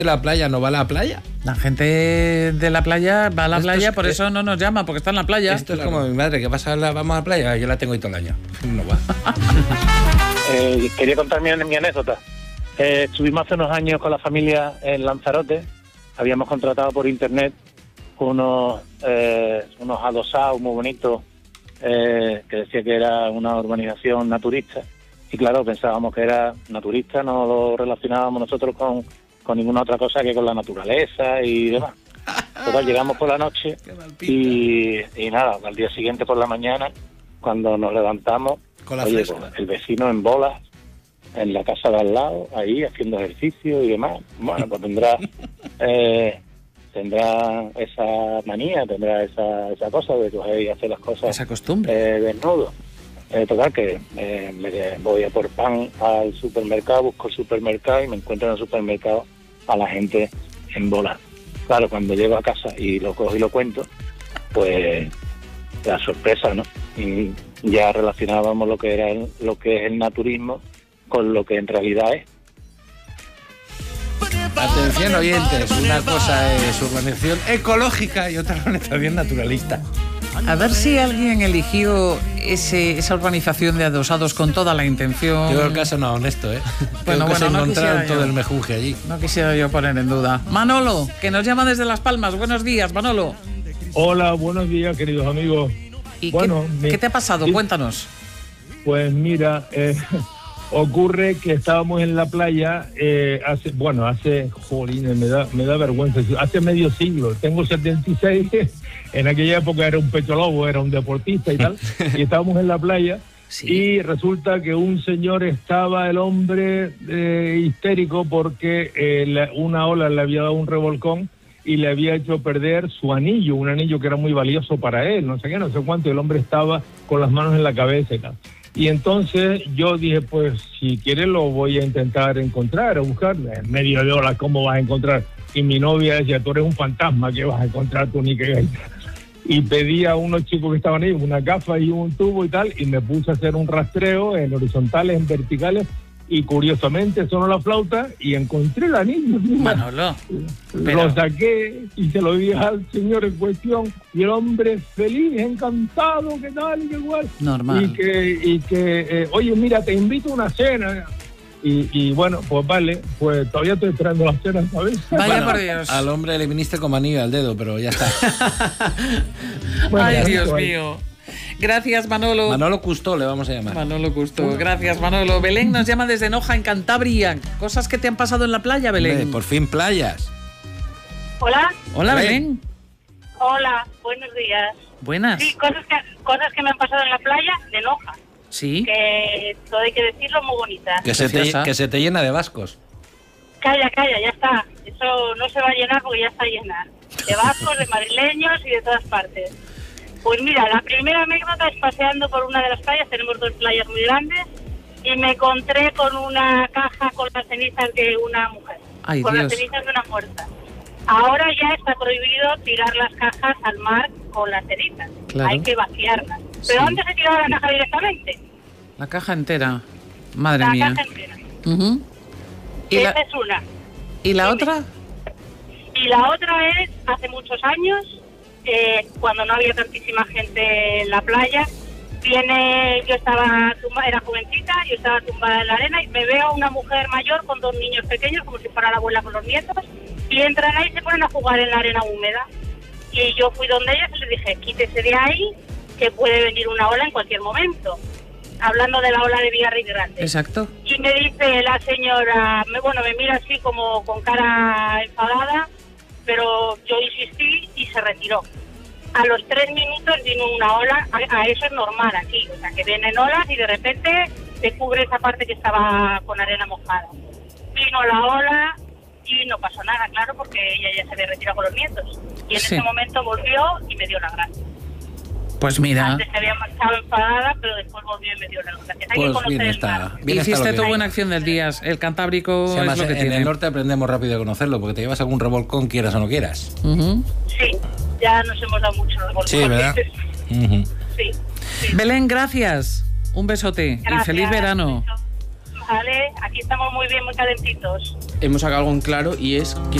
la playa no va a la playa. La gente de la playa va a la playa, por eso no nos llama, porque está en la playa. Esto es como mi madre, que vamos a la playa, yo la tengo ahí todo el año. No va. Quería contar mi anécdota. Estuvimos hace unos años con la familia en Lanzarote. Habíamos contratado por internet unos adosados muy bonitos que decía que era una urbanización naturista. Y claro, pensábamos que era naturista, no lo relacionábamos nosotros con ninguna otra cosa que con la naturaleza y demás. Total, llegamos por la noche y nada, al día siguiente por la mañana, cuando nos levantamos, oye, pues, el vecino en bolas, en la casa de al lado, ahí haciendo ejercicio y demás. Bueno, pues tendrá esa manía, tendrá esa cosa de coger y hacer las cosas, esa costumbre, desnudo. Total, que me voy a por pan al supermercado, busco el supermercado y me encuentro en el supermercado a la gente en bola. Claro, cuando llego a casa y lo cojo y lo cuento, pues la sorpresa, ¿no? Y ya relacionábamos lo que es el naturismo con lo que en realidad es. Atención, oyentes, una cosa es urbanización ecológica y otra urbanización naturalista. A ver si alguien eligió esa urbanización de adosados con toda la intención. Yo creo que el caso no es honesto, ¿eh? Bueno, se encontraron todo yo. el mejunje allí. No quisiera yo poner en duda. Manolo, que nos llama desde Las Palmas. Buenos días, Manolo. Hola, buenos días, queridos amigos. ¿Y bueno, qué te ha pasado? Cuéntanos. Pues mira, ocurre que estábamos en la playa hace, jolines, me da vergüenza, hace medio siglo, tengo 76, en aquella época era un pecho lobo, era un deportista y tal, y estábamos en la playa, sí. Y resulta que un señor estaba, el hombre, histérico porque una ola le había dado un revolcón y le había hecho perder su anillo, un anillo que era muy valioso para él, no sé qué, no sé cuánto, y el hombre estaba con las manos en la cabeza y tal. Y entonces yo dije, pues si quieres lo voy a intentar encontrar, a buscar. En medio de horas, ¿cómo vas a encontrar? Y mi novia decía, tú eres un fantasma, ¿qué vas a encontrar tú ni qué gaita? Y pedí a unos chicos que estaban ahí una gafa y un tubo y tal, y me puse a hacer un rastreo en horizontales, en verticales, y curiosamente sonó la flauta y encontré el anillo. Manolo, lo saqué y se lo di al señor en cuestión y el hombre feliz, encantado, qué tal y qué igual. Normal. Y que oye, mira, te invito a una cena. Y bueno, pues vale, pues todavía estoy esperando la cena, ¿sabes? Vaya por Dios. Al hombre le viniste como anillo al dedo, pero ya está. Bueno, ay, Dios mío. Gracias, Manolo. Manolo Custó le vamos a llamar. Manolo Custó. Gracias, Manolo. Belén nos llama desde Noja, en Cantabria. Cosas que te han pasado en la playa, Belén. Hombre, por fin playas. Hola. Hola, Belén. Hola, buenos días. Buenas. Sí, cosas que me han pasado en la playa de Noja. Sí. Que todo hay que decirlo, muy bonitas. Que se te llena de vascos. Calla, ya está. Eso no se va a llenar porque ya está llena. De vascos, de madrileños y de todas partes. Pues mira, la primera anécdota es paseando por una de las playas, tenemos 2 playas muy grandes, y me encontré con una caja con las cenizas de una mujer, ay, con Dios. las cenizas de una muerta. Ahora ya está prohibido tirar las cajas al mar con las cenizas, claro. Hay que vaciarlas. Sí. ¿Pero dónde se tiraba la caja directamente? La caja entera, madre la mía. La caja entera. ¿Y esa es una. ¿Y la otra? Y la otra es, hace muchos años, cuando no había tantísima gente en la playa, yo estaba tumbada, era jovencita, yo estaba tumbada en la arena y me veo una mujer mayor con 2 niños pequeños, como si fuera la abuela con los nietos, y entran ahí y se ponen a jugar en la arena húmeda. Y yo fui donde ellas y les dije, quítese de ahí, que puede venir una ola en cualquier momento. Hablando de la ola de Villarriz Grande. Exacto. Y me dice la señora, me mira así como con cara enfadada, pero yo insistí y se retiró. A los 3 minutos vino una ola, a eso es normal aquí, o sea que vienen olas y de repente te cubre esa parte que estaba con arena mojada. Vino la ola y no pasó nada, claro, porque ella ya se había retirado con los nietos. Y en ese momento volvió y me dio la gracia. Pues mira. Antes se había marchado enfadada, pero después volvió y me dio la gracia. Hay que conocer bien el está. mar. Hiciste tu buena acción del día. El Cantábrico sí, además, es lo que en tiene. el norte aprendemos rápido a conocerlo, porque te llevas algún revolcón, quieras o no quieras. Sí, ya nos hemos dado mucho revolcón. Sí, ¿verdad? Sí. Belén, gracias. Un besote. Gracias. Y feliz verano. Vale, aquí estamos muy bien, muy calentitos. hemos sacado algo en claro y es que